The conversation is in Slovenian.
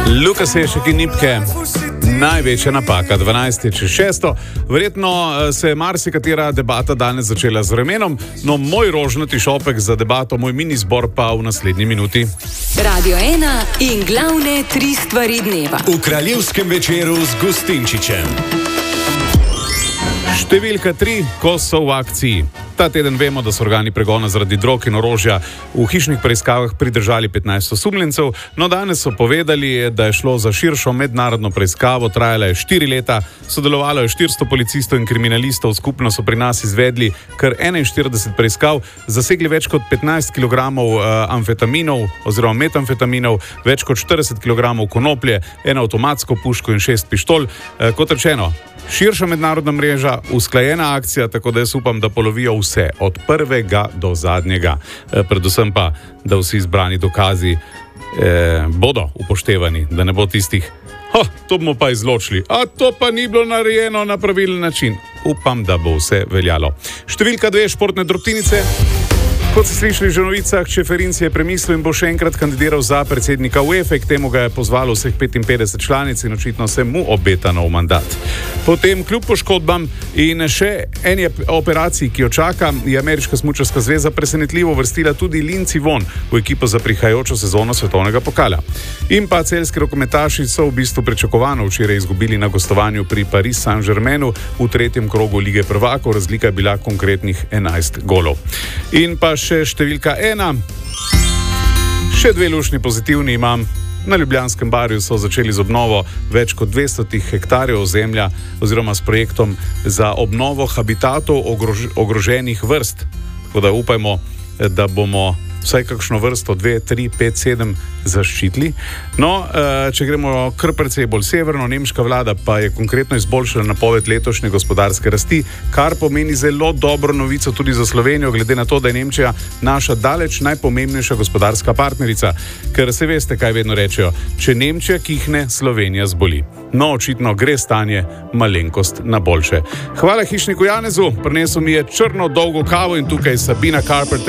Lukasešek in Nipke, največja napaka, 12:06. Verjetno se je marsikatera debata danes začela z vremenom, no moj rožnati šopek za debato, moj mini zbor pa v naslednji minuti. Radio 1 in glavne 3 stvari dneva. V kraljevskem večeru z Gustinčičem. Številka 3, ko so v akciji. Ta teden vemo, da so organi pregona zaradi drog in orožja v hišnih preiskavah pridržali 15 osumljencev, no danes so povedali, da je šlo za širšo mednarodno preiskavo, trajala je 4 leta, sodelovalo je 400 policistov in kriminalistov, skupno so pri nas izvedli kar 41 preiskav, zasegli več kot 15 kg amfetaminov oziroma metamfetaminov, več kot 40 kg konoplje, eno avtomatsko puško in 6 pištol. Kot rečeno, širša mednarodna mreža, usklajena akcija, tako da jaz upam, da polovijo vse, od prvega do zadnjega. Predvsem pa, da vsi izbrani dokazi bodo upoštevani, da ne bo tistih, to bomo pa izločili, a to pa ni bilo narejeno na pravilen način. Upam, da bo vse veljalo. Številka 2, športne drobtinice. Kot ste slišali že v novicah, Čeferinci je premislil in bo še enkrat kandidiral za predsednika UEFA, k temu ga je pozvalo vseh 55 članic in očitno se mu obeta nov mandat. Potem kljub poškodbam in še eni operaciji, ki jo čaka, je Ameriška smučarska zveza presenetljivo vrstila tudi Lindsey Vonn v ekipo za prihajajočo sezono svetovnega pokala. In pa celjski rokometaši so v bistvu pričakovano včeraj izgubili na gostovanju pri Paris Saint-Germainu v 3. krogu Lige prvakov, razlika je bila konkretnih 11 golov. In pa še številka 1. Še 2 lušni pozitivni imam. Na Ljubljanskem barju so začeli z obnovo več kot 200 hektarjev ozemlja oziroma s projektom za obnovo habitatov ogroženih vrst. Tako da upajmo, da bomo vsaj kakšno vrsto 2, 3, 5, 7 zaščitili. No, če gremo kar precej bolj severno, nemška vlada pa je konkretno izboljšala napoved letošnje gospodarske rasti, kar pomeni zelo dobro novico tudi za Slovenijo, glede na to, da je Nemčija naša daleč najpomembnejša gospodarska partnerica. Ker se veste, kaj vedno rečejo, če Nemčija kihne, Slovenija zboli. No, očitno gre stanje malenkost na boljše. Hvala hišniku Janezu, prinesel mi je črno dolgo kavo in tukaj Sabina Carpenter.